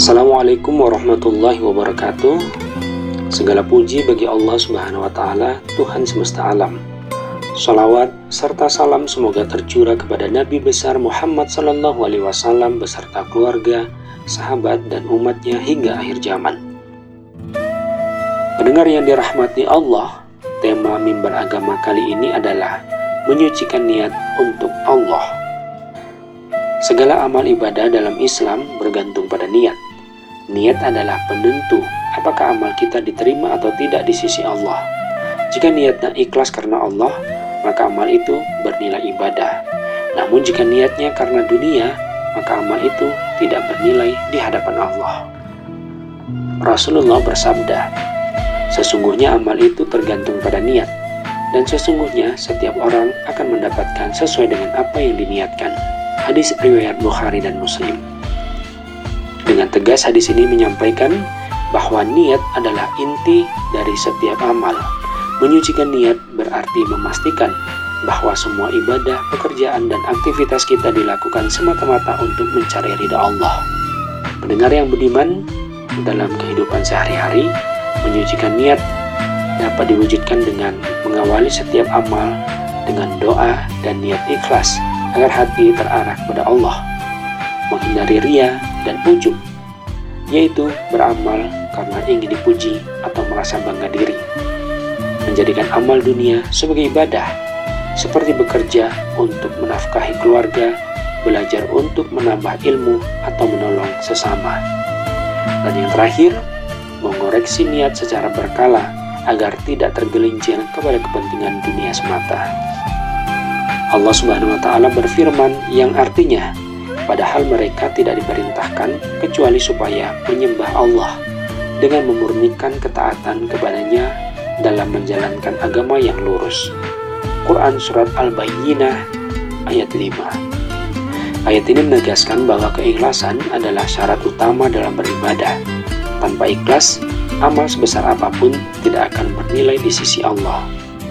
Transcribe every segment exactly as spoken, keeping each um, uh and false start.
Assalamualaikum warahmatullahi wabarakatuh. Segala puji bagi Allah Subhanahu wa Ta'ala, Tuhan semesta alam. Shalawat serta salam semoga tercurah kepada Nabi besar Muhammad Sallallahu Alaihi Wasallam beserta keluarga, sahabat, dan umatnya hingga akhir zaman. Pendengar yang dirahmati Allah, tema mimbar agama kali ini adalah menyucikan niat untuk Allah. Segala amal ibadah dalam Islam bergantung pada niat. Niat adalah penentu apakah amal kita diterima atau tidak di sisi Allah. Jika niatnya ikhlas karena Allah, maka amal itu bernilai ibadah. Namun jika niatnya karena dunia, maka amal itu tidak bernilai di hadapan Allah. Rasulullah bersabda, sesungguhnya amal itu tergantung pada niat, dan sesungguhnya setiap orang akan mendapatkan sesuai dengan apa yang diniatkan. Hadis riwayat Bukhari dan Muslim. Dengan tegas hadis ini menyampaikan bahwa niat adalah inti dari setiap amal. Menyucikan niat berarti memastikan bahwa semua ibadah, pekerjaan, dan aktivitas kita dilakukan semata-mata untuk mencari ridha Allah. Pendengar yang budiman, dalam kehidupan sehari-hari, menyucikan niat dapat diwujudkan dengan mengawali setiap amal dengan doa dan niat ikhlas agar hati terarah kepada Allah, menghindari ria dan ujub, yaitu beramal karena ingin dipuji atau merasa bangga diri, menjadikan amal dunia sebagai ibadah, seperti bekerja untuk menafkahi keluarga, belajar untuk menambah ilmu, atau menolong sesama. Dan yang terakhir, mengoreksi niat secara berkala agar tidak tergelincir kepada kepentingan dunia semata. Allah Subhanahu wa Ta'ala berfirman yang artinya, padahal mereka tidak diperintahkan kecuali supaya menyembah Allah dengan memurnikan ketaatan kepadanya dalam menjalankan agama yang lurus. Quran Surat Al-Bayyinah ayat lima. Ayat ini menegaskan bahwa keikhlasan adalah syarat utama dalam beribadah. Tanpa ikhlas, amal sebesar apapun tidak akan bernilai di sisi Allah.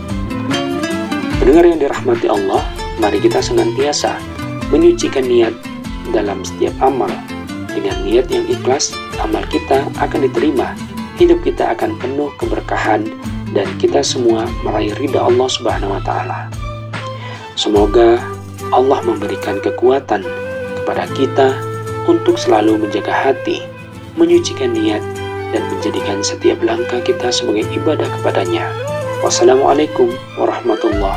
Pendengar yang dirahmati Allah, mari kita senantiasa menyucikan niat dalam setiap amal. Dengan niat yang ikhlas, amal kita akan diterima, hidup kita akan penuh keberkahan, dan kita semua meraih ridha Allah Subhanahu wa Ta'ala. Semoga Allah memberikan kekuatan kepada kita untuk selalu menjaga hati, menyucikan niat, dan menjadikan setiap langkah kita sebagai ibadah kepadanya. Wassalamualaikum warahmatullahi